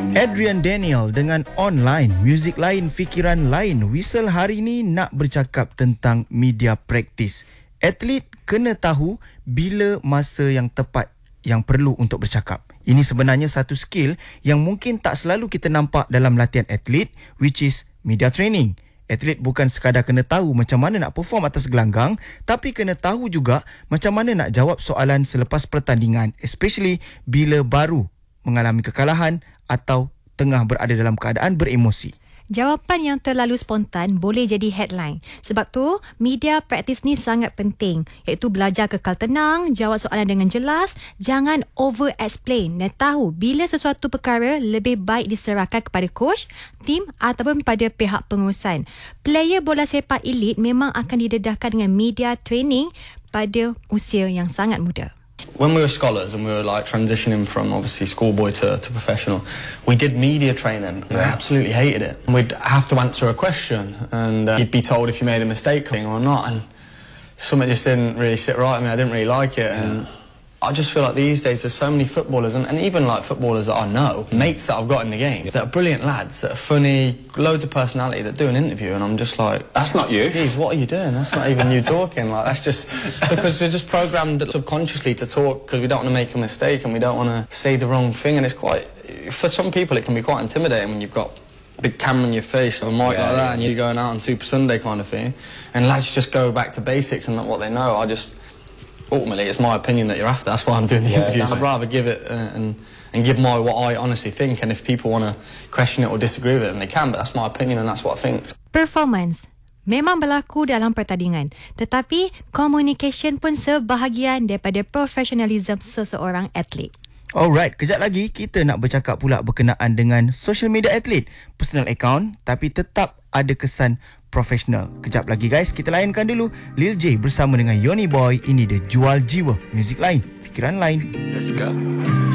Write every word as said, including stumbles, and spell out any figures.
Adrian Daniel dengan online, muzik lain, fikiran lain. Whistle hari ni nak bercakap tentang media practice. Atlet kena tahu bila masa yang tepat yang perlu untuk bercakap. Ini sebenarnya satu skill yang mungkin tak selalu kita nampak dalam latihan atlet, which is media training. Atlet bukan sekadar kena tahu macam mana nak perform atas gelanggang, tapi kena tahu juga macam mana nak jawab soalan selepas pertandingan, especially bila baru mengalami kekalahan atau tengah berada dalam keadaan beremosi. Jawapan yang terlalu spontan boleh jadi headline. Sebab tu, media practice ni sangat penting, iaitu belajar kekal tenang, jawab soalan dengan jelas, jangan over explain dan tahu bila sesuatu perkara lebih baik diserahkan kepada coach, tim ataupun pada pihak pengurusan. Player bola sepak elit memang akan didedahkan dengan media training pada usia yang sangat muda. When we were scholars and we were like transitioning from obviously schoolboy to, to professional, we did media training. I absolutely hated it. We'd have to answer a question and uh, you'd be told if you made a mistake or not, and something just didn't really sit right with me. I didn't really like it. And I just feel like these days there's so many footballers and, and even like footballers that I know, mates that I've got in the game, that are brilliant lads, that are funny, loads of personality, that do an interview and I'm just like, that's not you. Geez, what are you doing? That's not even you talking. Like that's just because they're just programmed subconsciously to talk because we don't want to make a mistake and we don't want to say the wrong thing, and it's quite, for some people it can be quite intimidating when you've got a big camera in your face or a mic yeah, like that yeah. and you're going out on Super Sunday kind of thing, and lads just go back to basics and not what they know. I just ultimately, it's my opinion that you're after. That's why I'm doing the yeah, interviews. I'd rather give it uh, and and give my what I honestly think. And if people want to question it or disagree with it, then they can. But that's my opinion, and that's what I think. Performance memang berlaku dalam pertandingan, tetapi communication pun sebahagian daripada profesionalism seseorang atlet. Alright, kejap lagi kita nak bercakap pula berkenaan dengan social media atlet, personal account, tapi tetap ada kesan profesional. Kejap lagi guys, kita layankan dulu Lil J bersama dengan Yoni Boy. Ini dia Jual Jiwa, muzik lain, fikiran lain. Let's go.